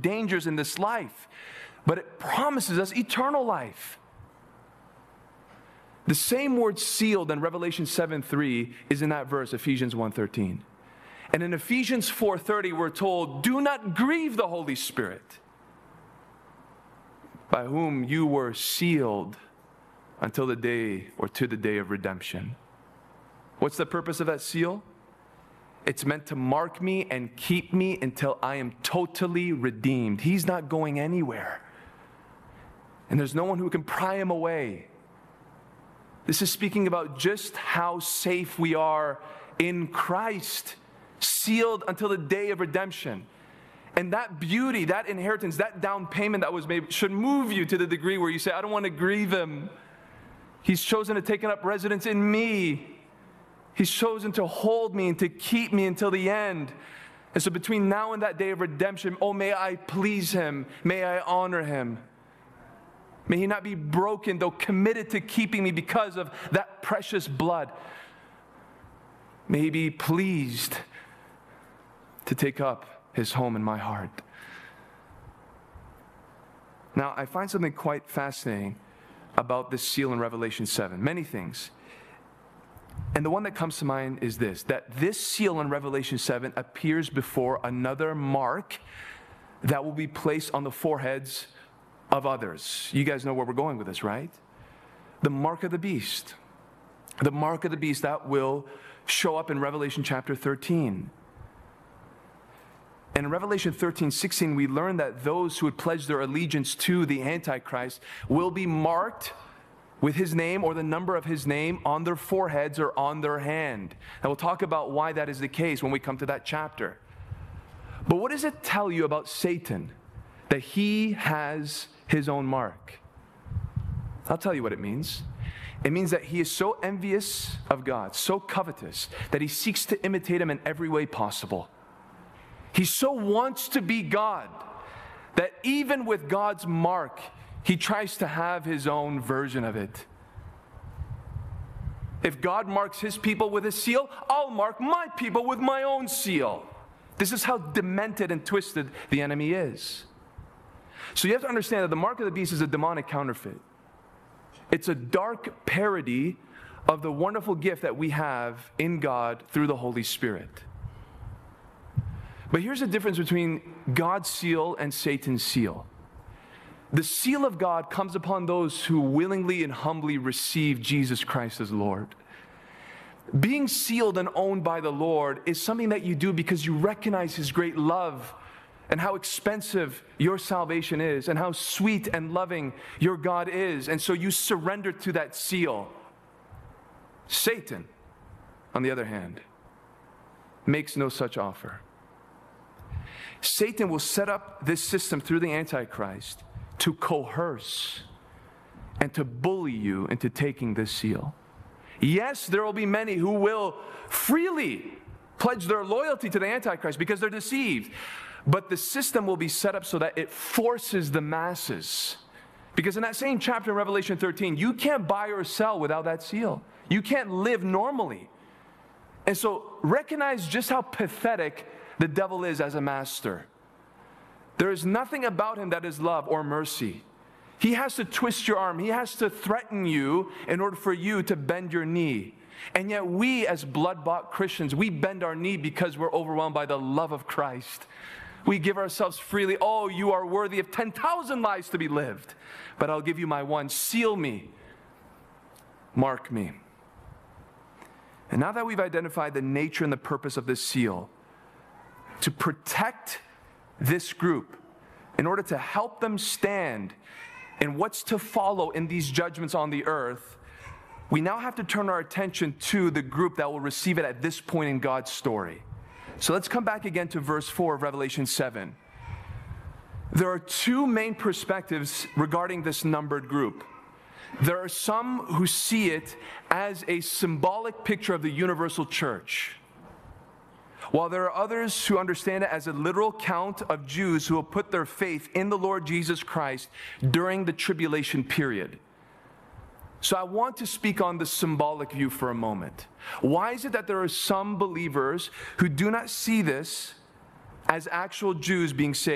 dangers in this life, but it promises us eternal life. The same word sealed in Revelation 7:3 is in that verse, Ephesians 1:13. And in Ephesians 4:30, we're told, do not grieve the Holy Spirit, by whom you were sealed until the day or to the day of redemption. What's the purpose of that seal? It's meant to mark me and keep me until I am totally redeemed. He's not going anywhere. And there's no one who can pry him away. This is speaking about just how safe we are in Christ, sealed until the day of redemption. And that beauty, that inheritance, that down payment that was made should move you to the degree where you say, I don't want to grieve him. He's chosen to take up residence in me. He's chosen to hold me and to keep me until the end. And so between now and that day of redemption, oh, may I please him. May I honor him. May he not be broken, though committed to keeping me because of that precious blood. May he be pleased to take up his home in my heart. Now, I find something quite fascinating about this seal in Revelation 7. Many things. And the one that comes to mind is this, that this seal in Revelation 7 appears before another mark that will be placed on the foreheads of others. You guys know where we're going with this, right? The mark of the beast. The mark of the beast that will show up in Revelation chapter 13. And in Revelation 13:16, we learn that those who would pledge their allegiance to the Antichrist will be marked with his name or the number of his name on their foreheads or on their hand. And we'll talk about why that is the case when we come to that chapter. But what does it tell you about Satan that he has his own mark? I'll tell you what it means. It means that he is so envious of God, so covetous, that he seeks to imitate him in every way possible. He so wants to be God that even with God's mark, he tries to have his own version of it. If God marks his people with a seal, I'll mark my people with my own seal. This is how demented and twisted the enemy is. So you have to understand that the mark of the beast is a demonic counterfeit. It's a dark parody of the wonderful gift that we have in God through the Holy Spirit. But here's the difference between God's seal and Satan's seal. The seal of God comes upon those who willingly and humbly receive Jesus Christ as Lord. Being sealed and owned by the Lord is something that you do because you recognize his great love and how expensive your salvation is and how sweet and loving your God is. And so you surrender to that seal. Satan, on the other hand, makes no such offer. Satan will set up this system through the Antichrist to coerce and to bully you into taking this seal. Yes, there will be many who will freely pledge their loyalty to the Antichrist because they're deceived. But the system will be set up so that it forces the masses. Because in that same chapter in Revelation 13, you can't buy or sell without that seal. You can't live normally. And so recognize just how pathetic the devil is as a master. There is nothing about him that is love or mercy. He has to twist your arm. He has to threaten you in order for you to bend your knee. And yet we as blood-bought Christians, we bend our knee because we're overwhelmed by the love of Christ. We give ourselves freely. Oh, you are worthy of 10,000 lives to be lived. But I'll give you my one. Seal me. Mark me. And now that we've identified the nature and the purpose of this seal, to protect this group, in order to help them stand in what's to follow in these judgments on the earth, we now have to turn our attention to the group that will receive it at this point in God's story. So let's come back again to verse 4 of Revelation 7. There are two main perspectives regarding this numbered group. There are some who see it as a symbolic picture of the universal church, while there are others who understand it as a literal count of Jews who will put their faith in the Lord Jesus Christ during the tribulation period. So I want to speak on the symbolic view for a moment. Why is it that there are some believers who do not see this as actual Jews being saved?